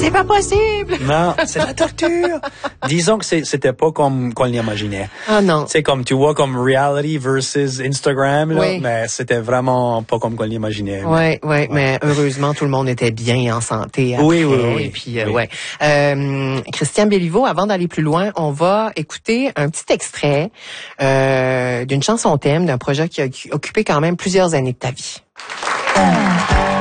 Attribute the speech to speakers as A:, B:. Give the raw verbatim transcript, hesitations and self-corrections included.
A: C'est pas possible!
B: Non, c'est la torture. Disons que c'est, c'était pas comme qu'on l'imaginait.
A: Ah non.
B: C'est comme, tu vois, comme reality versus Instagram, là,
A: oui.
B: mais c'était vraiment pas comme qu'on l'imaginait.
A: Oui, oui, ouais. Mais heureusement, tout le monde était bien en santé après.
B: Oui, oui, oui.
A: Et puis, euh,
B: oui.
A: ouais. Euh, Christian Béliveau, avant d'aller plus loin, on va écouter un petit extrait euh, d'une chanson thème d'un projet qui a occupé quand même plusieurs années de ta vie.